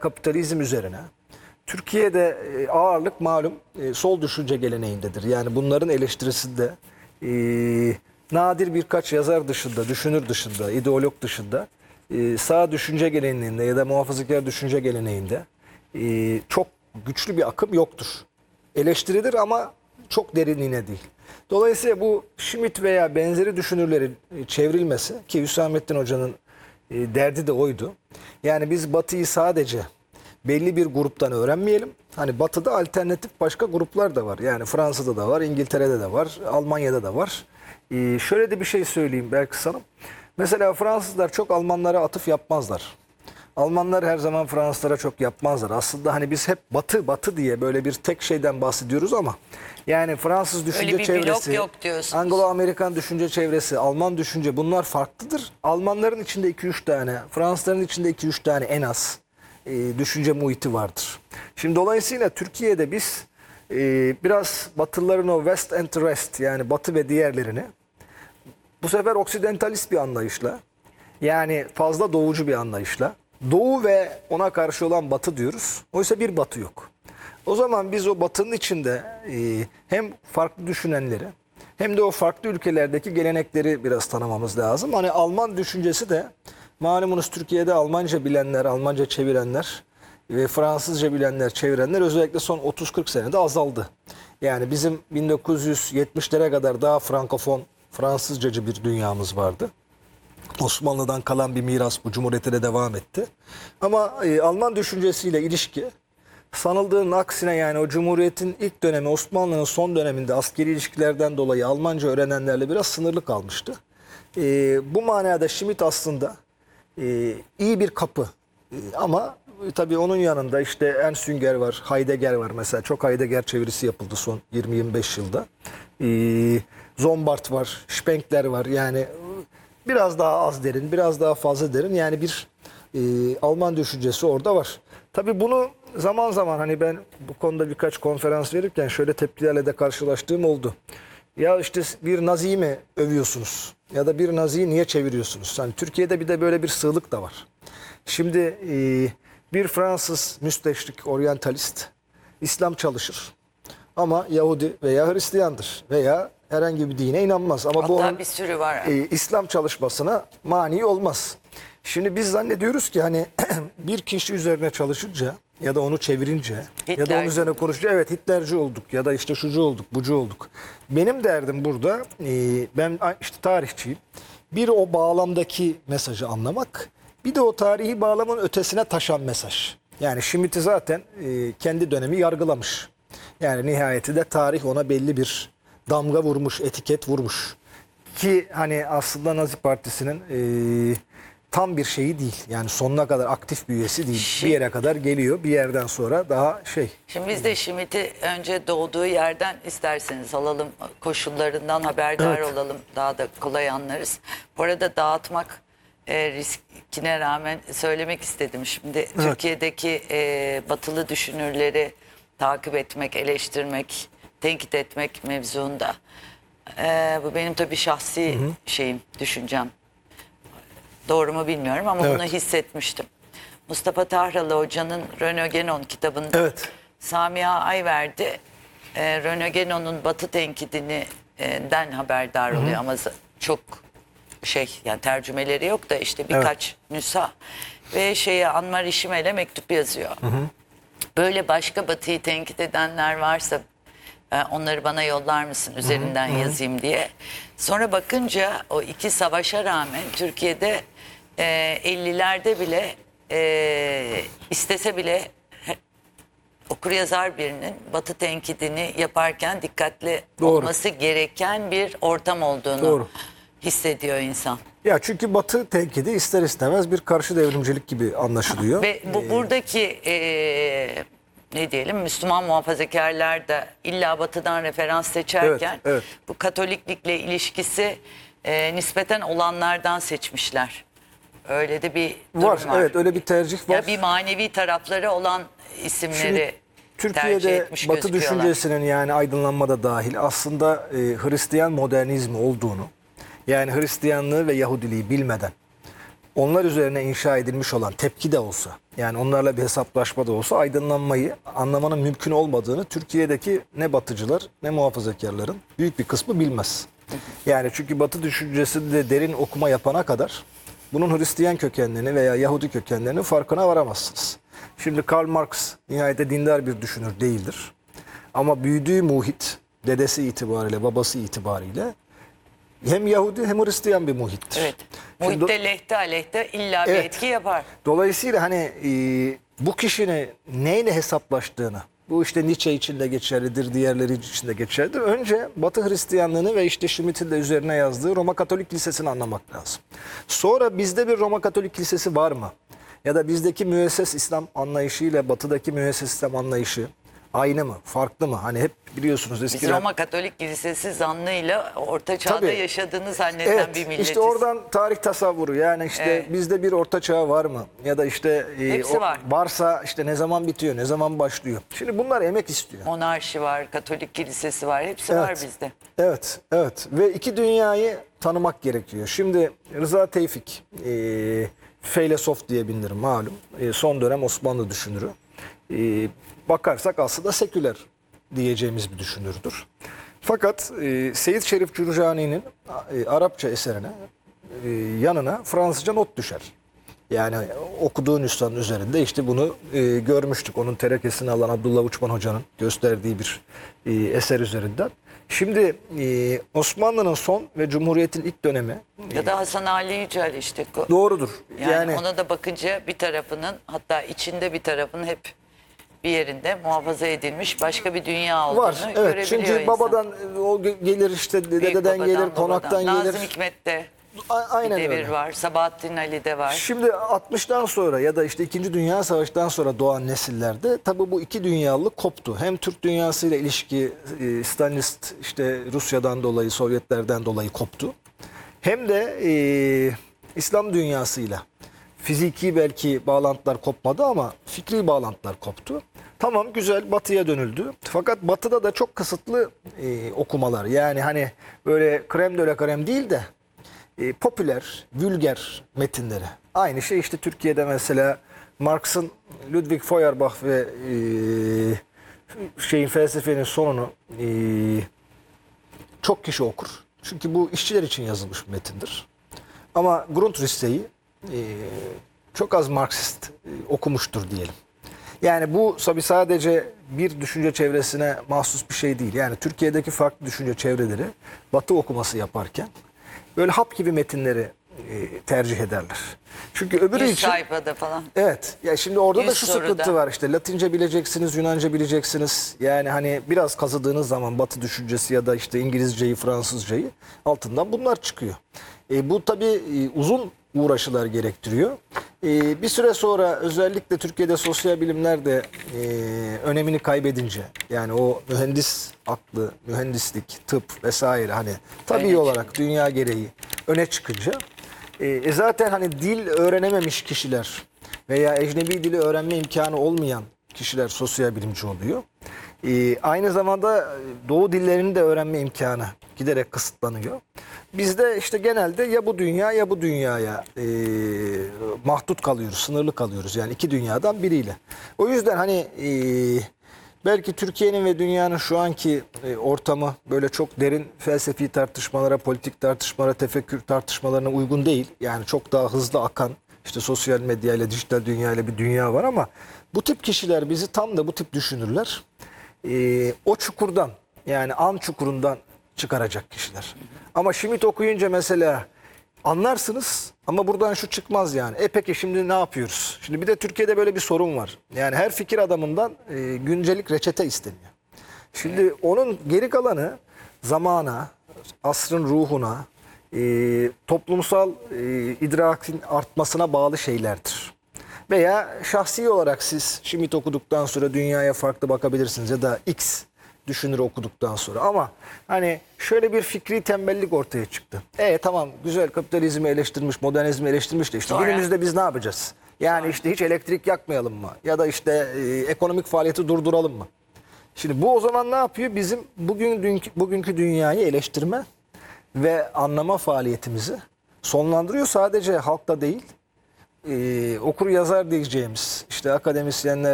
kapitalizm üzerine. Türkiye'de ağırlık malum sol düşünce geleneğindedir. Yani bunların eleştirisinde nadir birkaç yazar dışında, düşünür dışında, ideolog dışında sağ düşünce geleneğinde ya da muhafazakar düşünce geleneğinde çok güçlü bir akım yoktur. Eleştirilir ama çok derinliğine değil. Dolayısıyla bu Schmitt veya benzeri düşünürlerin çevrilmesi ki Hüsamettin Hoca'nın derdi de oydu. Yani biz Batı'yı sadece belli bir gruptan öğrenmeyelim. Hani Batı'da alternatif başka gruplar da var. Yani Fransa'da da var, İngiltere'de de var, Almanya'da da var. Şöyle de bir şey söyleyeyim belki sana. Mesela Fransızlar çok Almanlara atıf yapmazlar. Almanlar her zaman Fransızlara çok yapmazlar. Aslında hani biz hep Batı Batı diye böyle bir tek şeyden bahsediyoruz ama yani Fransız düşünce çevresi, yok diyorsunuz. Anglo-Amerikan düşünce çevresi, Alman düşünce bunlar farklıdır. Almanların içinde 2-3 tane, Fransızların içinde 2-3 tane en az düşünce muhiti vardır. Şimdi dolayısıyla Türkiye'de biz biraz Batılıların o West and Rest yani Batı ve diğerlerini bu sefer oksidentalist bir anlayışla yani fazla doğucu bir anlayışla Doğu ve ona karşı olan Batı diyoruz. Oysa bir Batı yok. O zaman biz o Batı'nın içinde hem farklı düşünenleri hem de o farklı ülkelerdeki gelenekleri biraz tanımamız lazım. Hani Alman düşüncesi de malumunuz Türkiye'de Almanca bilenler, Almanca çevirenler ve Fransızca bilenler, çevirenler özellikle son 30-40 senede azaldı. Yani bizim 1970'lere kadar daha Frankofon, Fransızcacı bir dünyamız vardı. Osmanlı'dan kalan bir miras bu Cumhuriyet'e de devam etti. Ama Alman düşüncesiyle ilişki sanıldığının aksine yani o Cumhuriyet'in ilk dönemi Osmanlı'nın son döneminde askeri ilişkilerden dolayı Almanca öğrenenlerle biraz sınırlı kalmıştı. Bu manada Schmitt aslında iyi bir kapı ama tabii onun yanında işte Ernst Jünger var, Heidegger var mesela. Çok Heidegger çevirisi yapıldı son 20-25 yılda. Zombart var, Spengler var yani biraz daha az derin, biraz daha fazla derin yani bir Alman düşüncesi orada var. Tabii bunu zaman zaman hani ben bu konuda birkaç konferans verirken şöyle tepkilerle de karşılaştığım oldu. Ya işte bir Nazi'yi mi övüyorsunuz? Ya da bir Nazi'yi niye çeviriyorsunuz? Hani Türkiye'de bir de böyle bir sığlık da var. Şimdi bir Fransız müsteşrik, oryantalist İslam çalışır. Ama Yahudi veya Hristiyandır veya herhangi bir dine inanmaz. Ama bu onun bir sürü var. İslam çalışmasına mani olmaz. Şimdi biz zannediyoruz ki hani bir kişi üzerine çalışınca ya da onu çevirince ya da onun üzerine konuşunca evet Hitlerci olduk ya da işte şucu olduk, bucu olduk. Benim derdim burada ben işte tarihçiyim. Bir o bağlamdaki mesajı anlamak, bir de o tarihi bağlamın ötesine taşan mesaj. Yani Schmitt'i zaten kendi dönemi yargılamış. Yani nihayetinde tarih ona belli bir damga vurmuş, etiket vurmuş. Ki hani aslında Nazi Partisi'nin tam bir şeyi değil. Yani sonuna kadar aktif bir üyesi değil. Bir yere kadar geliyor. Bir yerden sonra daha şey. Şimdi biz de Schmitt'i önce doğduğu yerden isterseniz alalım. Koşullarından haberdar olalım. Daha da kolay anlarız. Bu arada dağıtmak riskine rağmen söylemek istedim. Şimdi Türkiye'deki batılı düşünürleri takip etmek, eleştirmek, tenkit etmek mevzuunda. Bu benim tabii şahsi şeyim, düşüncem. Doğru mu bilmiyorum ama bunu hissetmiştim. Mustafa Tahralı Hoca'nın Renaud Guénon kitabında Samiha Ayverdi Renaud Guénon'un Batı tenkidini haberdar oluyor ama çok yani tercümeleri yok da işte birkaç nüsha ve Anmar İşimel'e mektup yazıyor. Böyle başka Batı'yı tenkit edenler varsa onları bana yollar mısın üzerinden yazayım diye. Sonra bakınca o iki savaşa rağmen Türkiye'de 50'lerde bile istese bile okuryazar birinin Batı tenkidini yaparken dikkatli olması gereken bir ortam olduğunu hissediyor insan. Ya çünkü Batı tenkidi ister istemez bir karşı devrimcilik gibi anlaşılıyor. Ve buradaki ne diyelim Müslüman muhafazakarlar da illa Batı'dan referans seçerken bu Katoliklikle ilişkisi nispeten olanlardan seçmişler. Öyle de bir durum var. Evet öyle bir tercih var. Ya bir manevi tarafları olan isimleri Türkiye'de Batı düşüncesinin yani aydınlanmada dahil aslında Hristiyan modernizmi olduğunu yani Hristiyanlığı ve Yahudiliği bilmeden onlar üzerine inşa edilmiş olan tepki de olsa, yani onlarla bir hesaplaşma da olsa aydınlanmayı anlamanın mümkün olmadığını Türkiye'deki ne batıcılar ne muhafazakarların büyük bir kısmı bilmez. Yani çünkü Batı düşüncesinde derin okuma yapana kadar bunun Hristiyan kökenlerini veya Yahudi kökenlerinin farkına varamazsınız. Şimdi Karl Marx nihayet dindar bir düşünür değildir. Ama büyüdüğü muhit, dedesi itibariyle, babası itibariyle hem Yahudi hem Hristiyan bir muhittir. Evet. Şimdi Muhitte lehte aleyhte illa bir Evet. etki yapar. dolayısıyla hani bu kişinin neyle hesaplaştığını, bu işte Nietzsche için de geçerlidir, diğerleri için de geçerlidir. Önce Batı Hristiyanlığını ve işte Schmitt'in de üzerine yazdığı Roma Katolik Lisesi'ni anlamak lazım. Sonra bizde bir Roma Katolik Lisesi var mı? Ya da bizdeki müesses İslam anlayışıyla Batı'daki müesses İslam anlayışı aynı mı? Farklı mı? Hani hep biliyorsunuz Biz eskiden... Roma Katolik Kilisesi zannıyla Orta Çağ'da Tabii. yaşadığını zanneden Evet, bir milletiz. işte oradan tarih tasavvuru, yani işte Evet. bizde bir orta çağ var mı? Ya da işte Hepsi var. varsa işte ne zaman bitiyor, ne zaman başlıyor? Şimdi bunlar emek istiyor. Monarşi var, Katolik Kilisesi var. Hepsi var bizde. Evet, evet. Ve iki dünyayı tanımak gerekiyor. Şimdi Rıza Tevfik, feylesof diye bilinir malum. Son dönem Osmanlı düşünürü. Bakarsak aslında seküler diyeceğimiz bir düşünürdür. Fakat Seyyid Şerif Cürcani'nin Arapça eserine yanına Fransızca not düşer. Yani okuduğun üstadın üzerinde işte bunu görmüştük. Onun terekesini alan Abdullah Uçman Hoca'nın gösterdiği bir eser üzerinden. Şimdi Osmanlı'nın son ve Cumhuriyet'in ilk dönemi Ya da Hasan Ali Yücel işte. doğrudur. Yani ona da bakınca bir tarafının, hatta içinde bir tarafının hep bir yerinde muhafaza edilmiş başka bir dünya olduğunu var. Evet. görebiliyor Çünkü insan. babadan o gelir, işte Büyük dededen babadan, gelir, babadan. konaktan gelir. Nazım Hikmet'te Aynen bir devir öyle. var. Sabahattin Ali'de var. Şimdi 60'tan sonra ya da işte 2. Dünya Savaşı'ndan sonra doğan nesillerde tabii bu iki dünyalık koptu. Hem Türk dünyasıyla ilişki Stalinist işte Rusya'dan dolayı, Sovyetlerden dolayı koptu. Hem de İslam dünyasıyla fiziki belki bağlantılar kopmadı ama fikri bağlantılar koptu. Tamam, güzel, Batı'ya dönüldü. Fakat Batı'da da çok kısıtlı okumalar. Yani hani böyle krem de la krem değil de popüler, vulgar metinleri. Aynı şey işte Türkiye'de mesela Marx'ın Ludwig Feuerbach ve felsefenin sonunu çok kişi okur. Çünkü bu işçiler için yazılmış bir metindir. Ama Grundrisse'yi çok az Marksist okumuştur diyelim. Yani bu tabii sadece bir düşünce çevresine mahsus bir şey değil. Yani Türkiye'deki farklı düşünce çevreleri Batı okuması yaparken böyle hap gibi metinleri tercih ederler. Çünkü öbürü 100 için... sayfada falan. Evet. Ya şimdi orada da 100 şu soruda. sıkıntı var işte. Latince bileceksiniz, Yunanca bileceksiniz. Yani hani biraz kazıdığınız zaman Batı düşüncesi ya da işte İngilizceyi, Fransızcayı altından bunlar çıkıyor. Bu tabii uzun uğraşılar gerektiriyor. Bir süre sonra özellikle Türkiye'de sosyal bilimler de önemini kaybedince, yani o mühendis aklı, mühendislik, tıp vesaire hani tabii Öne olarak dünya gereği öne çıkınca zaten hani dil öğrenememiş kişiler veya ecnebi dili öğrenme imkanı olmayan kişiler sosyal bilimci oluyor. Aynı zamanda Doğu dillerini de öğrenme imkanı giderek kısıtlanıyor. Bizde işte genelde ya bu dünya ya bu dünyaya mahdut kalıyoruz, sınırlı kalıyoruz. Yani iki dünyadan biriyle. O yüzden hani belki Türkiye'nin ve dünyanın şu anki ortamı böyle çok derin felsefi tartışmalara, politik tartışmalara, tefekkür tartışmalarına uygun değil. Yani çok daha hızlı akan işte sosyal medyayla, dijital dünyayla bir dünya var ama bu tip kişiler bizi tam da bu tip düşünürler. O çukurdan, yani an çukurundan çıkaracak kişiler. Ama Schmitt okuyunca mesela anlarsınız ama buradan şu çıkmaz yani. Peki şimdi ne yapıyoruz? Şimdi bir de Türkiye'de böyle bir sorun var. Yani her fikir adamından güncelik reçete isteniyor. Şimdi onun geri kalanı zamana, asrın ruhuna, toplumsal idrakin artmasına bağlı şeylerdir. Veya şahsi olarak siz Schmitt okuduktan sonra dünyaya farklı bakabilirsiniz ya da X düşünür okuduktan sonra. Ama hani şöyle bir fikri tembellik ortaya çıktı. Tamam, güzel, kapitalizmi eleştirmiş, modernizmi eleştirmiş de işte Sonra? günümüzde biz ne yapacağız? Yani işte hiç elektrik yakmayalım mı? Ya da işte ekonomik faaliyeti durduralım mı? Şimdi bu o zaman ne yapıyor? Bizim bugünkü dünyayı eleştirme ve anlama faaliyetimizi sonlandırıyor. Sadece halkta değil, okur yazar diyeceğimiz işte akademisyenler